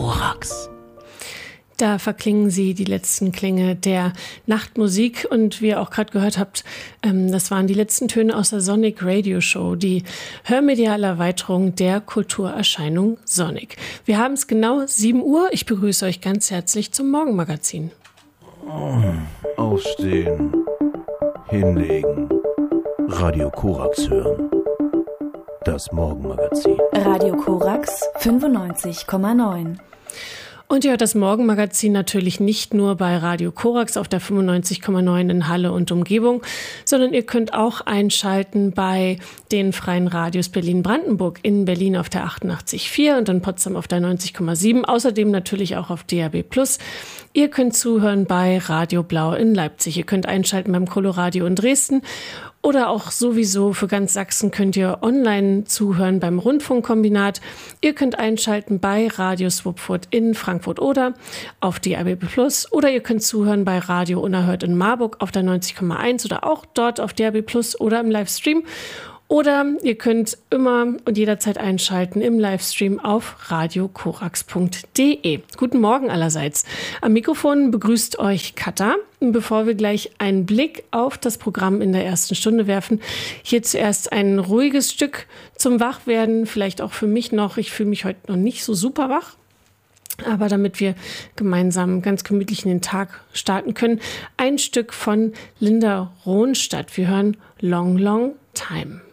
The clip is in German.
Korax. Da verklingen sie die letzten Klänge der Nachtmusik und wie ihr auch gerade gehört habt, das waren die letzten Töne aus der Sonic Radio Show, die hörmediale Erweiterung der Kulturerscheinung Sonic. Wir haben es genau 7 Uhr. Ich begrüße euch ganz herzlich zum Morgenmagazin. Aufstehen, hinlegen, Radio Korax hören. Das Morgenmagazin. Radio Korax 95,9. Und ihr hört das Morgenmagazin natürlich nicht nur bei Radio Korax auf der 95,9 in Halle und Umgebung, sondern ihr könnt auch einschalten bei den freien Radios Berlin-Brandenburg in Berlin auf der 88,4 und in Potsdam auf der 90,7, außerdem natürlich auch auf DAB+. Ihr könnt zuhören bei Radio Blau in Leipzig, ihr könnt einschalten beim Coloradio in Dresden oder auch sowieso für ganz Sachsen könnt ihr online zuhören beim Rundfunkkombinat. Ihr könnt einschalten bei Radio Swupfurt in Frankfurt-Oder auf DAB+ oder ihr könnt zuhören bei Radio Unerhört in Marburg auf der 90,1 oder auch dort auf DAB+ oder im Livestream. Oder ihr könnt immer und jederzeit einschalten im Livestream auf radiokorax.de. Guten Morgen allerseits. Am Mikrofon begrüßt euch Katha. Bevor wir gleich einen Blick auf das Programm in der ersten Stunde werfen, hier zuerst ein ruhiges Stück zum Wachwerden. Vielleicht auch für mich noch. Ich fühle mich heute noch nicht so super wach. Aber damit wir gemeinsam ganz gemütlich in den Tag starten können, ein Stück von Linda Ronstadt. Wir hören Long, Long Time.